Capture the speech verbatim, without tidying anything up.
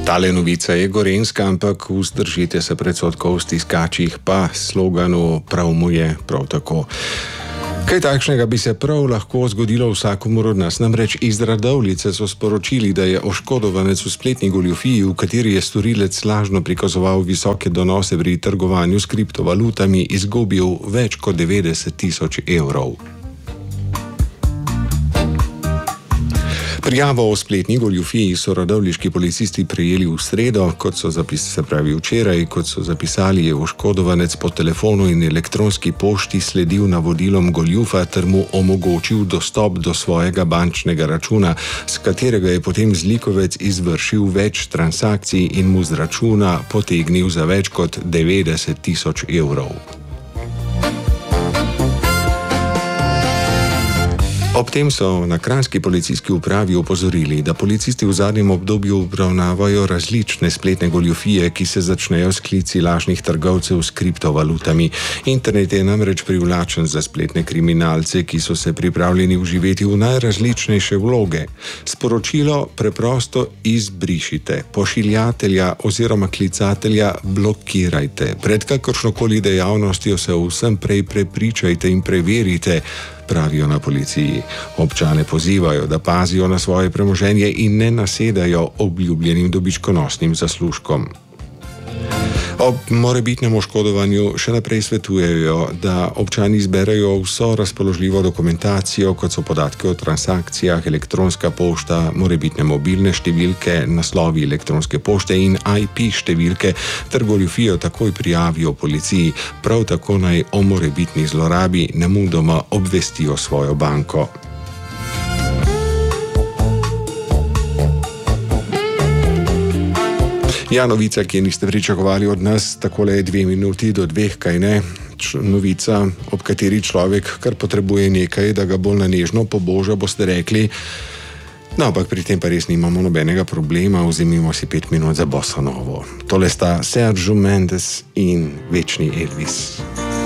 Tale novica je gorenjska, ampak vzdržite se predsodkov stiskačih, pa sloganu prav mu je prav tako. Kaj takšnega bi se prav lahko zgodilo vsakomur od nas? Namreč iz Radovljice so sporočili, da je oškodovanec v spletni goljufiji, v kateri je storilec lažno prikazoval visoke donose pri trgovanju s kriptovalutami, izgubil več kot devetdeset tisoč evrov. Prijavo o spletni goljufiji so radovljiški policisti prejeli v sredo, kot so zapis, se pravi včeraj, kot so zapisali, je oškodovanec po telefonu in elektronski pošti sledil navodilom goljufa ter mu omogočil dostop do svojega bančnega računa, s katerega je potem zlikovec izvršil več transakcij in mu z računa potegnil za več kot devetdeset tisoč evrov. Ob tem so na kranjski policijski upravi opozorili, da policisti v zadnjem obdobju obravnavajo različne spletne goljufije, ki se začnejo s klici lažnih trgovcev s kriptovalutami. Internet je namreč privlačen za spletne kriminalce, ki so se pripravljeni vživeti v najrazličnejše vloge. Sporočilo preprosto izbrišite, pošiljatelja oziroma klicatelja blokirajte. Pred kakršnokoli dejavnostjo se vsem prej prepričajte in preverite, pravijo na policiji. Občane pozivajo, da pazijo na svoje premoženje in ne nasedajo obljubljenim dobičkonosnim zaslužkom. Ob morebitnem oškodovanju še naprej svetujejo, da občani zberajo vso razpoložljivo dokumentacijo, kot so podatke o transakcijah, elektronska pošta, morebitne mobilne številke, naslovi elektronske pošte in I P številke, ter goljufijo takoj prijavijo policiji. Prav tako naj o morebitni zlorabi nemudoma obvestijo svojo banko. Ja, novica, ki je niste pričakovali od nas, takole je dve minuti do dveh, kaj ne? Č- novica, ob kateri človek kar potrebuje nekaj, da ga bolj na nežno poboža, boste rekli. No, ampak pri tem pa res nimamo nobenega problema, vzemimo si pet minut za bossa novo. Tole sta Sergio Mendes in večni Elvis.